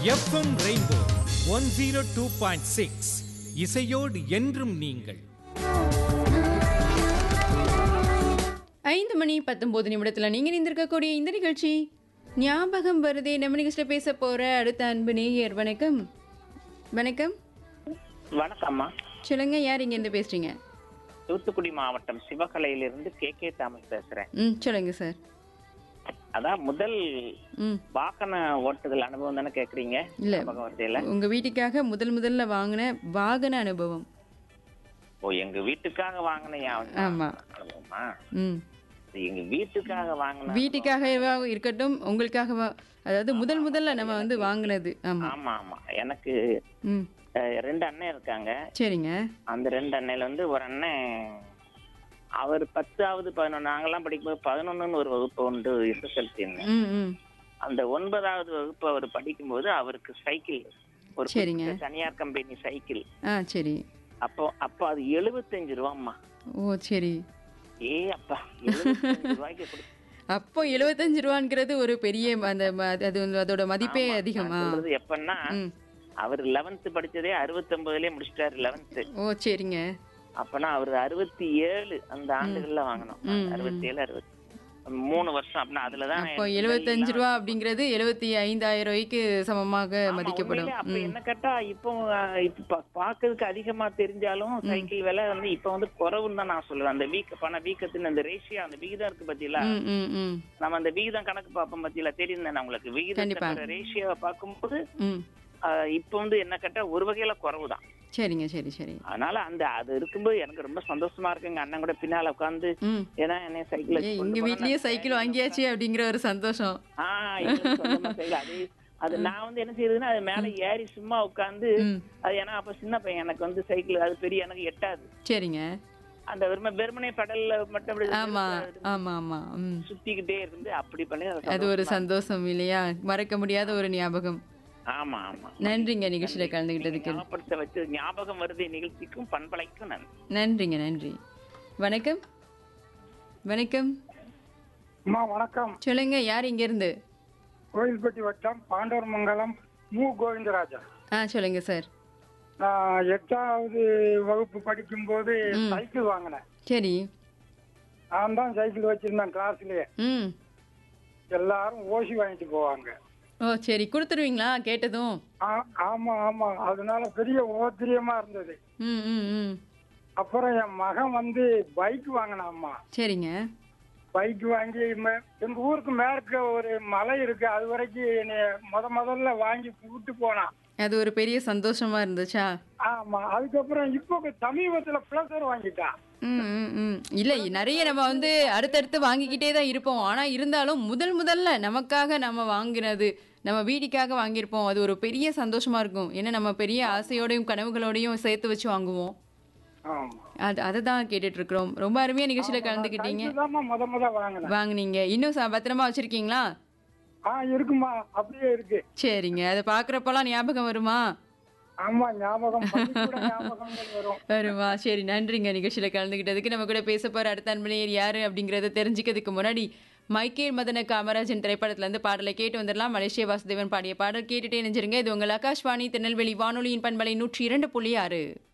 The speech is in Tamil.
எஃப்எம் ரெயின்போ 102.6 இசையோடு என்றும் நீங்கள். 5:19 நீங்கள் இருந்திருக்கக்கூடிய இந்த நிகழ்ச்சி ஞாபகம் வருதே. நம்ம நிகழ்ச்சியில் பேச போற அடுத்த அன்பு நேயர். வணக்கம். வணக்கம். வணக்கம்மா. சொல்லுங்க, யார் இங்க இருந்து பேசுறீங்க? தூத்துக்குடி மாவட்டம் சிவகலையிலிருந்து கே தாமஸ் பேசுறேன். சொல்லுங்க சார். அதான் முதல் வாகன ஓட்டுதல் அனுபவம் தானே கேக்குறீங்க? இல்ல, உங்க வீட்டுக்காக முதல்ல வாங்கின வாகன அனுபவம். ஓ, எங்க வீட்டுக்காக வாங்கின ஆமா அனுபவமா? எங்க வீட்டுக்காக இருக்கட்டும், உங்களுக்காக, அதாவது முதல்ல நம்ம வந்து வாங்கினது. ஆமா ஆமா ஆமா. எனக்கு 2 அண்ணன் இருக்காங்க. சரிங்க. அந்த 2 அண்ணையில வந்து ஒரு அண்ணன் அவர் 10வது 11 நாங்கெல்லாம் படிக்கும்போது 11ன்னு ஒரு வகுப்பு உண்டு SSLC. அந்த 9வது வகுப்பு அவர் படிக்கும்போது அவருக்கு சைக்கிள், ஒரு தனியார் கம்பெனி சைக்கிள். சரி. அப்போ அது 75 ரூபாம்மா. ஓ சரி. அப்பா 75 ரூபாய்க்கு கொடு. அப்போ 75 ரூபாங்கிறது ஒரு பெரிய அதோட மதிப்பே அதிகமா? எப்பன்னா அவர் 11th படிச்சதே 69லயே முடிச்சிட்டாரு 11th. ஓ சரிங்க. அப்பனா அவரு 67 அந்த ஆண்டுகள்ல வாங்கணும். 67 3 வருஷம். அப்படின்னா அதுலதான் அப்போ 75 ரூபா அப்படிங்கிறது 75,000 ரூபாய்க்கு சமமாக மதிக்கப்படும். அப்ப என்ன கேட்டா இப்ப பாக்குறதுக்கு அதிகமா தெரிஞ்சாலும் சைக்கிள் விலை வந்து இப்ப வந்து குறைவுன்னு தான் நான் சொல்லுவேன். அந்த பண வீக்கத்தின் அந்த ரேஷியோ, அந்த விகிதம் இருக்கு பத்தியில, நம்ம அந்த விகிதம் கணக்கு பார்ப்போம் பத்தியில தெரியும் தானே உங்களுக்கு. விகிதம் ரேஷியோவை பார்க்கும்போது இப்ப வந்து என்ன கேட்டா ஒரு வகையில குறைவுதான். சரிங்க. சரி சரி. அதனால அது இருக்கும்போது எனக்கு ரொம்ப சந்தோஷமா இருக்கு. எங்க அண்ணன் கூட பின்னால உட்காந்து, ஏன்னா என்ன சைக்கிள் எங்க வீட்லயே சைக்கிள் வாங்கியாச்சு அப்படிங்கிற ஒரு சந்தோஷம். அது நான் வந்து என்ன செய்யறதுன்னா அது மேல ஏறி சும்மா உட்காந்து, அது ஏன்னா அப்ப சின்ன பையன், எனக்கு வந்து சைக்கிள் அது பெரிய எனக்கு எட்டாது. சரிங்க. அந்த வெறுமனை பெடல்ல மட்டும் சுத்திக்கிட்டே இருந்து அப்படி பண்ணி அது ஒரு சந்தோஷம் இல்லையா? மறக்க முடியாத ஒரு ஞாபகம். ஆமா ஆமா. நன்றிங்க நிகழ்ச்சியில கலந்துகிட்டதுக்கு. வச்சு ஞாபகம் வருது நிகழ்ச்சிக்கும் பண்பலைக்கும் நன்றிங்க. நன்றி. வணக்கம். வணக்கம். வணக்கம். சொல்லுங்க, யார் இங்க இருந்து? கோயில்பட்டி வட்டம் பாண்டவர் மங்கலம் கோவிந்தராஜா. சொல்லுங்க சார். நான் 8வது வகுப்பு படிக்கும் போது சைக்கிள் வாங்கினேன். சரி. நான் தான் சைக்கிள் வச்சிருந்தேன் கிளாஸ்லயே. எல்லாரும் ஓசி வாங்கிட்டு போவாங்க. ஓ சரி. கொடுத்துருவீங்களா கேட்டதும்? ஆமா ஆமா. அதனால பெரிய ஓத்திரியமா இருந்தது. அப்புறம் என் மகன் வந்து பைக் வாங்கினாம்மா. சரிங்க. பைக் வாங்கி எங்க ஊருக்கு மேற்க ஒரு மலை இருக்கு, அது வரைக்கும் முதல்ல வாங்கி கூட்டு போனான். அது ஒரு பெரிய சந்தோஷமா இருந்துச்சா? ஆமா. அதுக்கப்புறம் இப்போ சமீபத்துல பிளஸர் வாங்கிட்டான். இல்ல, நிறைய நம்ம வந்து அடுத்தடுத்து வாங்கிக்கிட்டே தான் இருப்போம். ஆனா இருந்தாலும் முதல்ல நமக்காக நம்ம வாங்கினது, நம்ம வீட்டுக்காக வாங்கியிருப்போம், அது ஒரு பெரிய சந்தோஷமா இருக்கும். ஏன்னா நம்ம பெரிய ஆசையோடையும் கனவுகளோடையும் சேர்த்து வச்சு வாங்குவோம். அதை தான் கேட்டுட்டு இருக்கிறோம். ரொம்ப அருமையா நிகழ்ச்சியில கலந்துக்கிட்டீங்க. வாங்குனீங்க. இன்னும் பத்திரமா வச்சிருக்கீங்களா? இருக்குமா, அப்படியே இருக்கு. சரிங்க. அதை பாக்குறப்பெல்லாம் ஞாபகம் வருமா? ஆமா, ஞாபகம் வருமா? சரி, நன்றிங்க நிகழ்ச்சியில கலந்துகிட்டதுக்கு. நம்ம கூட பேச போற அடுத்த அன்பனையர் யாரு அப்படிங்கறத தெரிஞ்சுக்கிறதுக்கு முன்னாடி மைக்கேல் மதன காமராஜன் திரைப்படத்துல இருந்து பாடலை கேட்டு வந்துடலாம். மலேசிய வாசுதேவன் பாடிய பாடல் கேட்டுட்டே நினைச்சிருங்க. இது உங்கள் ஆகாஷ்வாணி திருநெல்வேலி வானொலியின் பண்பலை 102.6.